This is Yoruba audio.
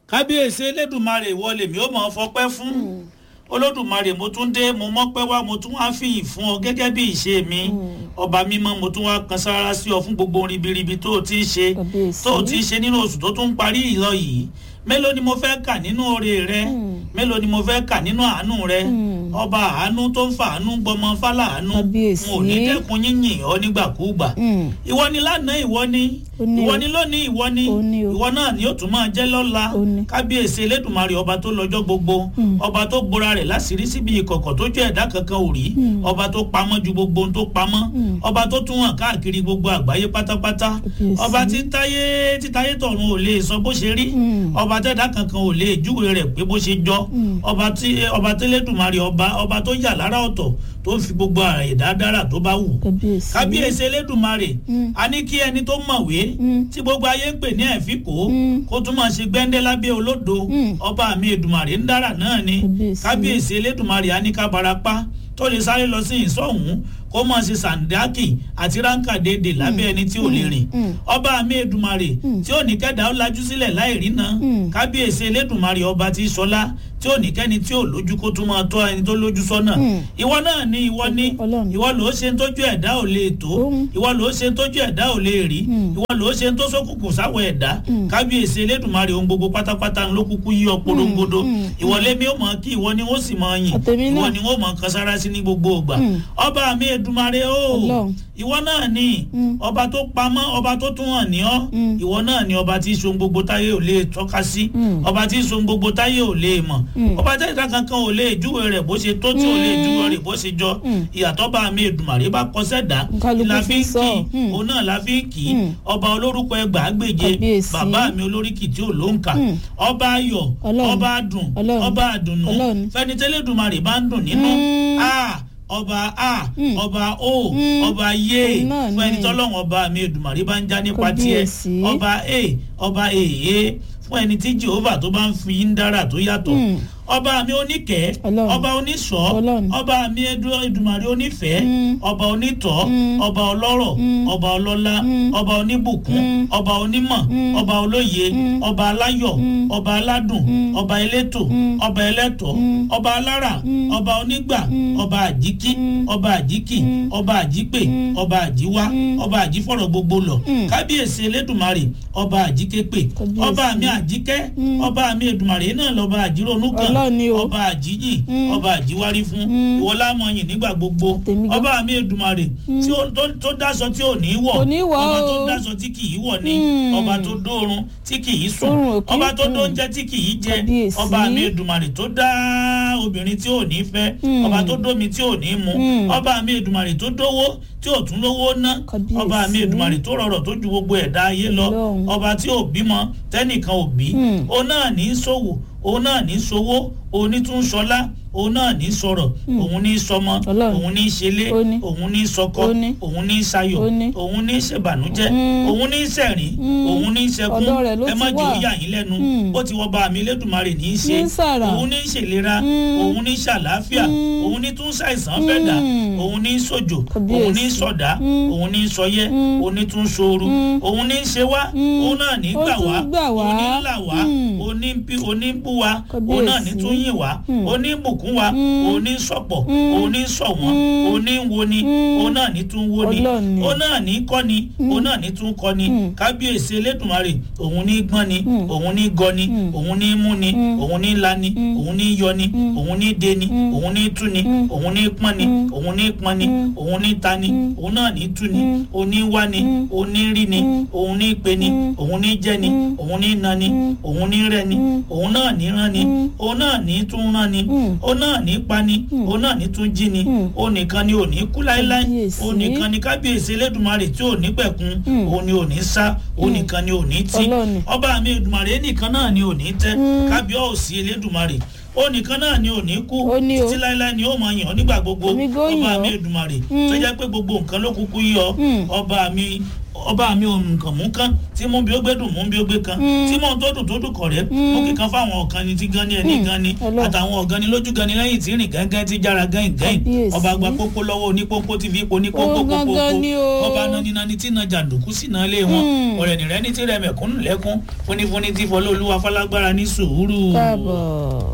kábíyèsí elédùmarè ìwọ lèmi ó mọ̀ fọpẹ́ fún olódùmarè mo tún dé mo mọ́pẹ́ wá mo tún wá fìyìn fún ọ gẹ́gẹ́ bí ìṣe mi ọba mímọ́ mo tún wá kan sára sí ọ fún gbogbo ribiribi tó o ti ṣe nínú oṣù tó tún parí ìlọ yìí mélòó ni mo fẹ́ kà nínú oore rẹ mélòó ni mo fẹ́ kà nínú àánú rẹ ọba àánú tó ń fa àánú gbọmọ fálàánú mo ò ní dẹ́kun yínyìn ọ nígbàkúùgbà ìwọ ni lánàá ìwọ ni lónìí ìwọ náà ni ó tún máa jẹ́ lọ́la kábíyèsí elédùmarè ọba tó lọ́jọ́ gbogbo ọba tó gbora rẹ̀ láṣìírí síbi ìkọ̀kọ̀ tó jẹ́ ẹ̀dá kankan ò rí ọba tó pamọ́ ju gbogbo ohun tó pamọ́ ọba tó tún hàn káàkiri gbogbo àgbáyé pátápátá ọba títáyé tọ̀run ò lè sọ bó ṣe rí ọba tẹ́dá kankan ò lè júwe rẹ̀ pé bó ṣe jọ ọba tẹ́lẹ̀dùmarè ọba tó yà lára ọ̀tọ̀ tó fi gbogbo ẹ̀dá dára tó bá wù kábíyèsí elédùmarè a ní kí ẹni tó mọ̀wé tí gbogbo ayé ń pè ní ẹ̀fíkò kó tún máa ṣe gbẹ́ndẹ́ lábẹ́ olódo ọba mi èdùmarè ń dára náà ni kábíyèsí elédùmarè a ní ká barapá tó lè sáré lọ sí ìsọ̀hún kó máa ṣe sàǹdákì àti ránkà déédéé lábẹ́ ẹni tí ò lè rìn ọba mi èdùmarè tí ò ní kẹ́dà ó lajú sílẹ̀ láì rí náà kábíyèsí elédùmarè ọba tí sọlá tí ò ní kẹ́ni tí ò lójú kó tún máa tọ́ ẹni tó lójú sọ́nà ìwọ náà ni ìwọ ló ṣe ń tójú ẹ̀dá ò lè tó ìwọ ló ṣe ń tójú ẹ̀dá ò lè rí ìwọ ló ṣe ń tó sókùnkùn sáwọ̀ ẹ̀dá kábíyèsí elédùmarè ohun gbogbo pátápátá ló kúkú yí ọpọlọpọdọ ìwọ lémi ó mọ kí ìwọ ni ó sì mọ yìn ìwọ ni ó mọ kan sára sí ní gbogbo ìgbà ọba mi èdùmarè o ìwọ náà ni ọba tó pamọ́ ọba tó tún hàn ní ọ ìwọ náà ni ọba tí so gbogbo táyé ò lè tọ́ka sí ọba tí so gbogbo táyé ò lè mọ̀ ọba tẹ́lẹ̀ kankan ò lè júwe rẹ̀ bó ṣe tó tí ò lè júwe rẹ̀ bó ṣe jọ ìyàtọ̀ bá mi èdùmarè bá kọ sẹ́dá la fi ń kì òun náà la fi ń kì ọba olórúkọ ẹgbàágbèje bàbá mi olóríkì tí ò ló ń kà ọba ayọ̀ ọba dùn ọba àdùnnú fẹ́ni tẹ́lẹ̀ èdùmarè bá ń dùn nínú ọba ọba ọba yé fún ẹni tọ́lọ́run ọba mi èdùmarè bá ń já nípa tiẹ̀ ọba fún ẹni tí Jehovah tó bá ń fi ń dára tó yàtọ̀ ọba mi oníkẹ́ ọba oníṣọ́ ọba mi èdùmarè onífẹ́ ọba onítọ́ ọba ọlọ́rọ̀ ọba ọlọ́lá ọba oníbùkún ọba onímọ̀ ọba olóye ọba aláyọ̀ ọba aládùn ọba elétò ọba ẹlẹ́tọ̀ ọba alára ọba onígbà ọba àjíkí ọba àjíkì ọba àjípè ọba àjíwá ọba àjífọ̀rọ̀ gbogbo lọ kábíyèsí elédùmarè ọba àjíképè ọba mi àjíkẹ́ ọba mi èdùmarè náà lọ́ba àjíronú kan ọba àjíyìn ọba àjíwárí fún ìwọ lámọyìn nígbà gbogbo ọba mi èdùmarè tí tó dáṣọ tí ò ní wọ̀ ọba tó dáṣọ tí kì í wọ̀ ni ọba tó dóorun tí kì í sùn ọba tó dóúnjẹ tí kì í jẹ ọba mi èdùmarè tó dá obìnrin tí ò ní fẹ́ ọba tó dómi tí ò ní mu ọba mi èdùmarè tó dówó tí ò tún lówó ná ọba mi èdùmarè tó rọrọ̀ tó ju gbogbo ẹ̀dá ayé lọ ọba tí ò bímọ tẹ́nìkan ò bí òun náà ní ṣòwò òun náà ní ṣòwò òun ní tún ṣọlá òun náà ní sọ̀rọ̀ òun ní sọmọ òun ní ṣẹlẹ̀ òun ní sọkọ òun ní sayọ̀ òun ní ṣèbànújẹ́ òun ní ṣẹ̀rín òun ní ṣẹkún ẹ má jẹ́ ó yà yín lẹ́nu ó ti wọ́n bá mi lẹ́dùnmarè ní í ṣe òun ní ṣèlera òun ní ṣàlàáfíà òun ní tún ṣàìsàn fẹ́dà òun ní ṣòjò òun ní ṣọ̀dá òun ní ṣọyẹ́ òun ní tún ṣooru òun ní ṣe wá òun náà ní gbà wá òun ní là wá òun ní bú wa òun náà ní tún yìn wá òun ní bùkún wa òun ní sọ̀pọ̀ òun ní sọ̀wọ́n òun ní woni òun náà ní tún woni òun náà ní kọ́ni òun náà ní tún kọ́ni kábíyèsí elédùnmarè òun ní gbọ́ni òun ní gọ́ni òun ní múni òun ní lani òun ní yọni òun ní deni òun ní túni òun ní pọ́ni òun ní pọ́ni òun ní tani òun náà ní túni òun ní wani òun ní ríni òun ní peni òun ní jẹni òun ní nani òun ní rẹni òun náà ní ránni òun náà ní tún ránni òun náà ní pani òun náà ní tún jí ni òun nìkan ni ò ní kú láéláé òun nìkan ni kábíyèsí elédùnmarè tí ò ní pẹ̀kun òun ni ò ní sá òun nìkan ni ò ní tí ọba mi èdùnmarè nìkan náà ni ò ní tẹ́ kábíyèsí elédùnmarè ó nìkan náà ni ò ní kú títí láéláé ni ó máa yàn nígbà gbogbo ọba mi èdùmarè tó jẹ́ pé gbogbo nǹkan ló kúkú yọ ọba mi ọba mi ò nǹkan mú kán tí mú bí ó gbé dùn mú bí ó gbé kan tí mò ń tó dùn kọ̀rẹ́ mú kíkan fáwọn ọ̀kan ni tí gan ni ẹni gan ni àtàwọn ọ̀gan ni lójú gan ni lẹ́yìn tí rìn gángan tí jára gẹ́yìn ọba gba pópó lọ́wọ́ onípópó tí fi ipò ní pópó ọba naninani tí na jàǹdùkú sì náà lé wọn ọ̀rẹ́ nìrẹ́ ní tí rẹ̀ mẹ̀kúnnù lẹ́kún fúnifúni tí fọlọ́ olúwa fálágbára ní sùúrù.